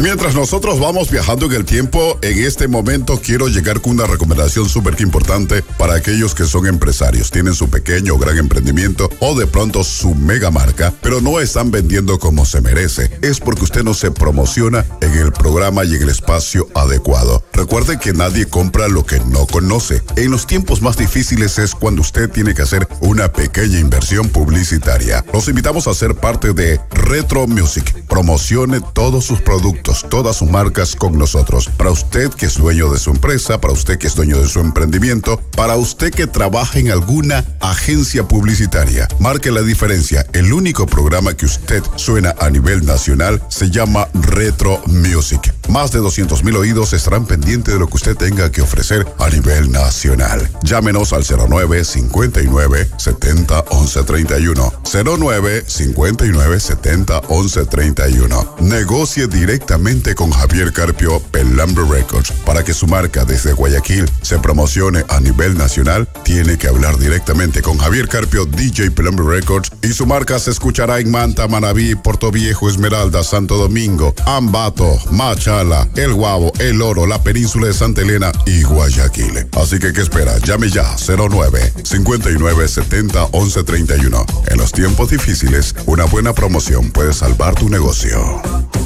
mientras nosotros vamos viajando en el tiempo, en este momento quiero llegar con una recomendación súper importante para aquellos que son empresarios, tienen su pequeño o gran emprendimiento o de pronto su mega marca, pero no están vendiendo como se merece. Es porque usted no se promociona en el programa y en el espacio adecuado. Recuerde que nadie compra lo que no conoce. En los tiempos más difíciles es cuando usted tiene que hacer una pequeña inversión publicitaria. Los invitamos a ser parte de Retro Music. Promocione todos sus productos, todas sus marcas con nosotros. Para usted que es dueño de su empresa, para usted que es dueño de su emprendimiento, para usted que trabaja en alguna agencia publicitaria. Marque la diferencia. El único programa que usted suena a nivel nacional se llama Retro Music. Más de 200,000 oídos estarán pendientes de lo que usted tenga que ofrecer a nivel nacional. Llámenos al 09 59 70 11 31. 09 59 70 11 31. Negocie directamente con Javier Carpio Pelambre Records. Para que su marca desde Guayaquil se promocione a nivel nacional, tiene que hablar directamente con Javier Carpio DJ Pelambre Records y su marca se escuchará en Manta, Manabí, Portoviejo, Esmeralda, Santo Domingo, Ambato, Machala, El Guabo, El Oro, la península de Santa Elena y Guayaquil. Así que, ¿qué espera? Llame ya 09 59 70 11 31. En los tiempos difíciles, una buena promoción puede salvar tu negocio.